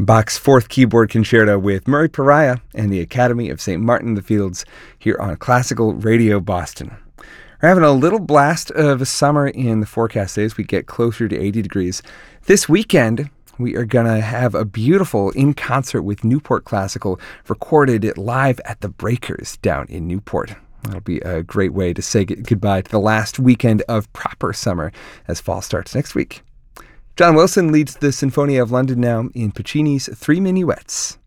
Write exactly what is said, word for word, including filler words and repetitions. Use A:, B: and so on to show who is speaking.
A: Bach's Fourth Keyboard Concerto with Murray Pariah and the Academy of Saint Martin in the Fields here on Classical Radio Boston. We're having a little blast of a summer in the forecast days. We get closer to eighty degrees. This weekend, we are going to have a beautiful In Concert with Newport Classical recorded live at the Breakers down in Newport. That'll be a great way to say goodbye to the last weekend of proper summer as fall starts next week. John Wilson leads the Sinfonia of London now in Puccini's Three Minuets.